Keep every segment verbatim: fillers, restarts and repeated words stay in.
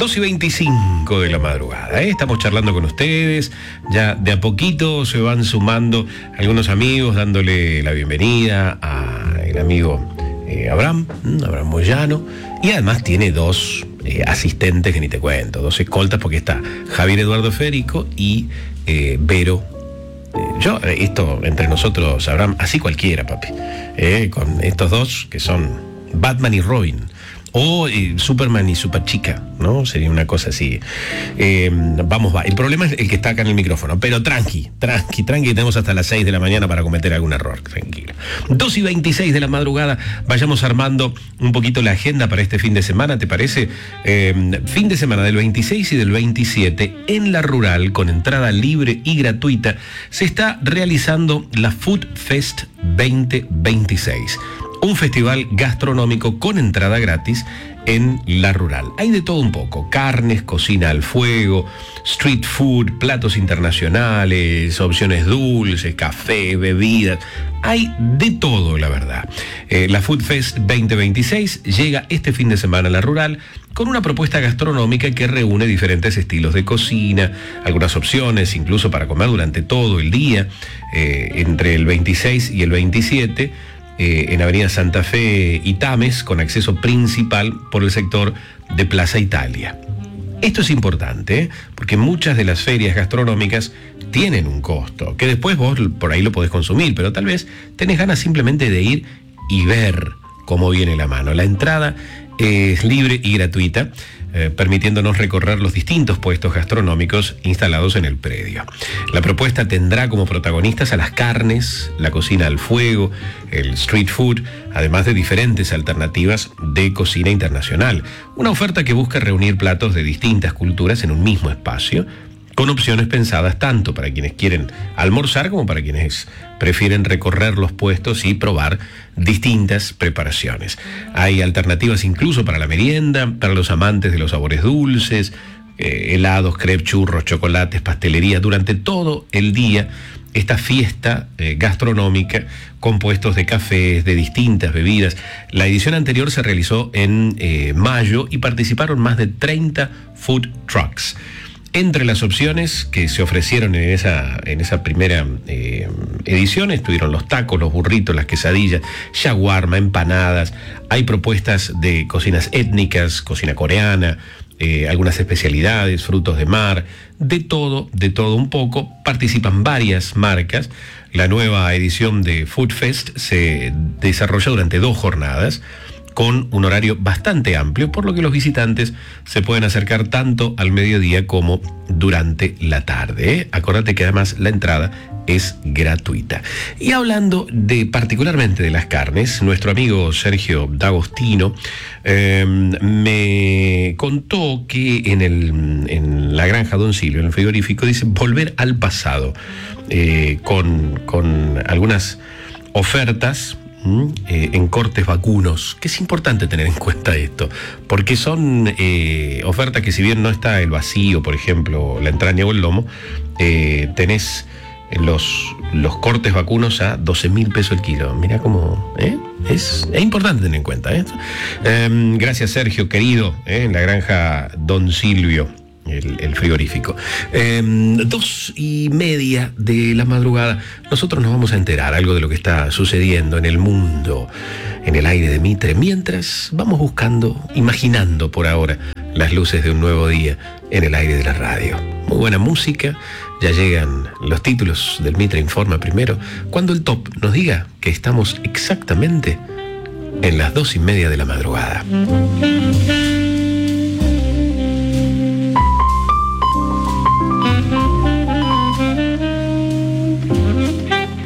dos y veinticinco de la madrugada, ¿eh? Estamos charlando con ustedes, ya de a poquito se van sumando algunos amigos, dándole la bienvenida al amigo eh, Abraham, Abraham Moyano, y además tiene dos eh, asistentes que ni te cuento, dos escoltas, porque está Javier Eduardo Federico y eh, Vero. Eh, yo, esto entre nosotros, Abraham, así cualquiera, papi, eh, con estos dos que son Batman y Robin. O eh, Superman y Superchica, ¿no? Sería una cosa así. Eh, vamos, va. El problema es el que está acá en el micrófono. Pero tranqui, tranqui, tranqui. Tenemos hasta las seis de la mañana para cometer algún error. Tranquilo. dos y veintiséis de la madrugada. Vayamos armando un poquito la agenda para este fin de semana, ¿te parece? Eh, fin de semana del veintiséis y del veintisiete en La Rural, con entrada libre y gratuita, se está realizando la Food Fest veinte veintiséis. Un festival gastronómico con entrada gratis en La Rural. Hay de todo un poco: carnes, cocina al fuego, street food, platos internacionales, opciones dulces, café, bebidas. Hay de todo, la verdad. Eh, la Food Fest veinte veintiséis llega este fin de semana a La Rural con una propuesta gastronómica que reúne diferentes estilos de cocina, algunas opciones incluso para comer durante todo el día, eh, entre el veintiséis y el veintisiete. Eh, en Avenida Santa Fe y Tames, con acceso principal por el sector de Plaza Italia. Esto es importante, ¿eh? Porque muchas de las ferias gastronómicas tienen un costo, que después vos por ahí lo podés consumir, pero tal vez tenés ganas simplemente de ir y ver cómo viene la mano. La entrada es libre y gratuita, eh, permitiéndonos recorrer los distintos puestos gastronómicos instalados en el predio. La propuesta tendrá como protagonistas a las carnes, la cocina al fuego, el street food, además de diferentes alternativas de cocina internacional. Una oferta que busca reunir platos de distintas culturas en un mismo espacio, con opciones pensadas tanto para quienes quieren almorzar como para quienes prefieren recorrer los puestos y probar distintas preparaciones. Hay alternativas incluso para la merienda, para los amantes de los sabores dulces, eh, helados, crepes, churros, chocolates, pastelería. Durante todo el día, esta fiesta eh, gastronómica con puestos de cafés, de distintas bebidas. La edición anterior se realizó en eh, mayo y participaron más de treinta food trucks. Entre las opciones que se ofrecieron en esa, en esa primera eh, edición estuvieron los tacos, los burritos, las quesadillas, shawarma, empanadas. Hay propuestas de cocinas étnicas, cocina coreana, eh, algunas especialidades, frutos de mar, de todo, de todo un poco. Participan varias marcas. La nueva edición de Food Fest se desarrolla durante dos jornadas, con un horario bastante amplio, por lo que los visitantes se pueden acercar tanto al mediodía como durante la tarde, ¿eh? Acuérdate que además la entrada es gratuita. Y hablando de particularmente de las carnes, nuestro amigo Sergio D'Agostino eh, me contó que en, el, en la granja Don Silvio, en el frigorífico, dice volver al pasado, eh, con, con algunas ofertas Eh, en cortes vacunos, que es importante tener en cuenta esto, porque son eh, ofertas que, si bien no está el vacío, por ejemplo, la entraña o el lomo, eh, tenés los, los cortes vacunos a doce mil pesos el kilo. Mirá cómo ¿eh? es, es importante tener en cuenta esto. Eh, gracias, Sergio, querido, eh, en la granja Don Silvio. El, el frigorífico. Eh, dos y media de la madrugada, nosotros nos vamos a enterar algo de lo que está sucediendo en el mundo, en el aire de Mitre, mientras vamos buscando, imaginando por ahora, las luces de un nuevo día en el aire de la radio. Muy buena música, ya llegan los títulos del Mitre Informa primero, cuando el top nos diga que estamos exactamente en las dos y media de la madrugada.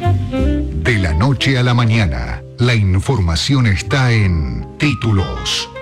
De la noche a la mañana, la información está en Títulos.